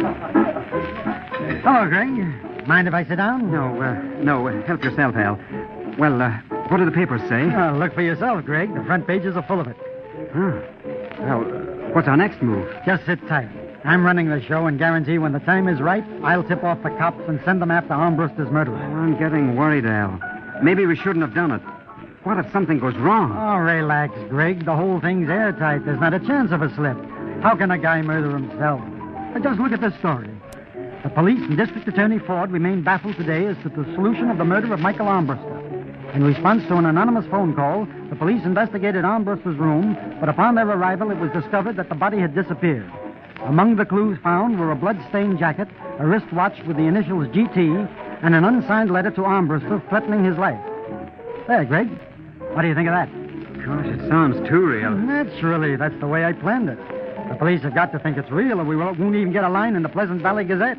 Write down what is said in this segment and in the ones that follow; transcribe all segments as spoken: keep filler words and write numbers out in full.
Hello, Greg. Mind if I sit down? No, uh, no. Uh, help yourself, Al. Well, uh, what do the papers say? Uh, look for yourself, Greg. The front pages are full of it. Huh. Well, uh, what's our next move? Just sit tight. I'm running the show and guarantee when the time is right, I'll tip off the cops and send them after Armbruster's murderer. Oh, I'm getting worried, Al. Maybe we shouldn't have done it. What if something goes wrong? Oh, relax, Greg. The whole thing's airtight. There's not a chance of a slip. How can a guy murder himself? But just look at this story. The police and District Attorney Ford remain baffled today as to the solution of the murder of Michael Armbruster. In response to an anonymous phone call, the police investigated Armbruster's room, but upon their arrival, it was discovered that the body had disappeared. Among the clues found were a blood-stained jacket, a wristwatch with the initials G T, and an unsigned letter to Armbruster threatening his life. There, Greg. What do you think of that? Gosh, it sounds too real. Naturally. That's the way I planned it. The police have got to think it's real, or we won't even get a line in the Pleasant Valley Gazette.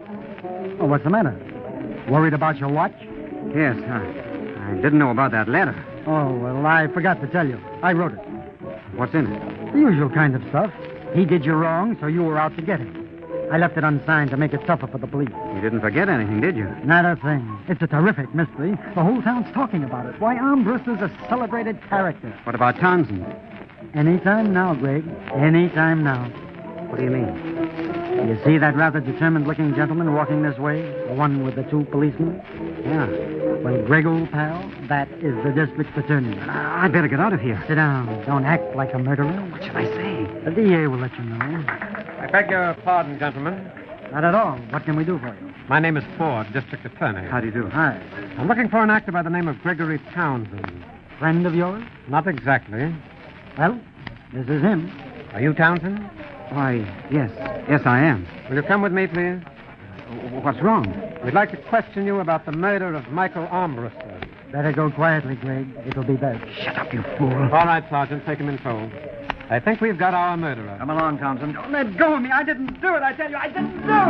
Oh, what's the matter? Worried about your watch? Yes, I, I didn't know about that letter. Oh, well, I forgot to tell you. I wrote it. What's in it? The usual kind of stuff. He did you wrong, so you were out to get him. I left it unsigned to make it tougher for the police. You didn't forget anything, did you? Not a thing. It's a terrific mystery. The whole town's talking about it. Why, Armbruster's a celebrated character. What about Townsend? Anytime now, Greg. Anytime now. What do you mean? You see that rather determined-looking gentleman walking this way? The one with the two policemen? Yeah. Well, Greg, old pal, that is the district attorney. Uh, I'd better get out of here. Sit down. Don't act like a murderer. What should I say? The D A will let you know. I beg your pardon, gentlemen. Not at all. What can we do for you? My name is Ford, district attorney. How do you do? Hi. I'm looking for an actor by the name of Gregory Townsend. Friend of yours? Not exactly. Well, this is him. Are you Townsend? Why, yes. Yes, I am. Will you come with me, please? What's wrong? We'd like to question you about the murder of Michael Armbruster. Better go quietly, Greg. It'll be best. Shut up, you fool. All right, Sergeant, take him in tow. I think we've got our murderer. Come along, Townsend. Don't let go of me. I didn't do it. I tell you, I didn't do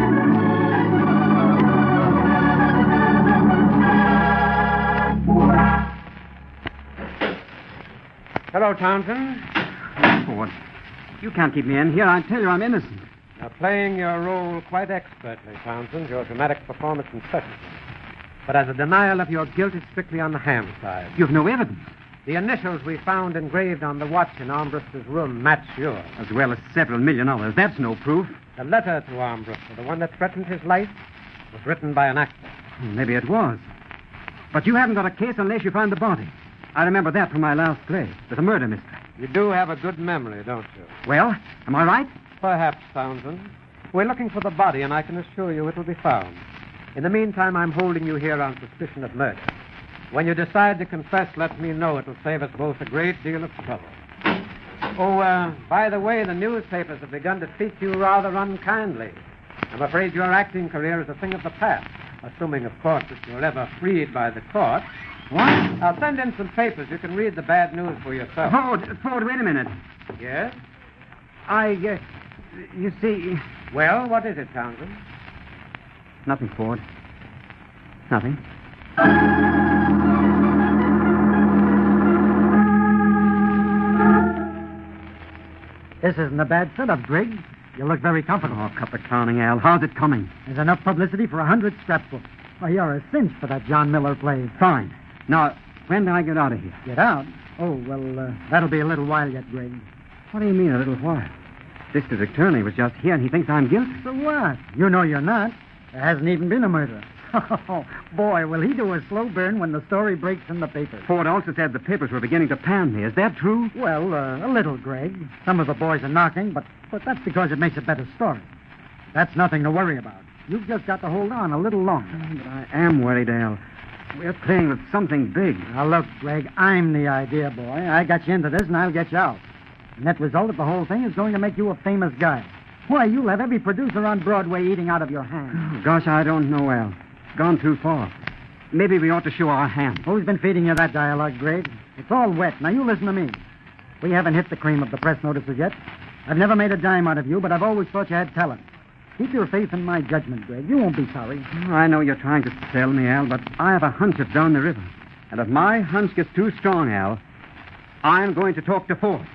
it. Hello, Townsend. Ford, you can't keep me in here. I tell you, I'm innocent. Now, playing your role quite expertly, Townsend, your dramatic performance impresses me. But as a denial of your guilt, it's strictly on the ham side. You've no evidence. The initials we found engraved on the watch in Armbruster's room match yours. As well as several million others. That's no proof. The letter to Armbruster, the one that threatened his life, was written by an actor. Maybe it was. But you haven't got a case unless you find the body. I remember that from my last play, with a murder mystery. You do have a good memory, don't you? Well, am I right? Perhaps, Townsend. We're looking for the body, and I can assure you it will be found. In the meantime, I'm holding you here on suspicion of murder. When you decide to confess, let me know. It'll save us both a great deal of trouble. Oh, uh, by the way, the newspapers have begun to treat you rather unkindly. I'm afraid your acting career is a thing of the past, assuming, of course, that you're ever freed by the court. What? I'll send in some papers. You can read the bad news for yourself. Ford, Ford, wait a minute. Yes? I, uh, you see... Well, what is it, Townsend? Nothing, Ford. Nothing. This isn't a bad setup, Greg. You look very comfortable. Oh, cut the clowning, Al. How's it coming? There's enough publicity for a hundred scrapbooks. Oh, you're a cinch for that John Miller play. Fine. Now, when do I get out of here? Get out? Oh, well, uh, that'll be a little while yet, Greg. What do you mean, a little while? District attorney was just here, and he thinks I'm guilty. So what? You know you're not. There hasn't even been a murder. Oh, boy, will he do a slow burn when the story breaks in the papers. Ford also said the papers were beginning to pan me. Is that true? Well, uh, a little, Greg. Some of the boys are knocking, but, but that's because it makes a better story. That's nothing to worry about. You've just got to hold on a little longer. But I am worried, Al. We're playing with something big. Now, look, Greg, I'm the idea boy. I got you into this, and I'll get you out. The net result of the whole thing is going to make you a famous guy. Why, you'll have every producer on Broadway eating out of your hand. Oh, gosh, I don't know, Al. It's gone too far. Maybe we ought to show our hand. Who's been feeding you that dialogue, Greg? It's all wet. Now, you listen to me. We haven't hit the cream of the press notices yet. I've never made a dime out of you, but I've always thought you had talent. Keep your faith in my judgment, Greg. You won't be sorry. Oh, I know you're trying to sell me, Al, but I have a hunch it's down the river. And if my hunch gets too strong, Al, I'm going to talk to Ford.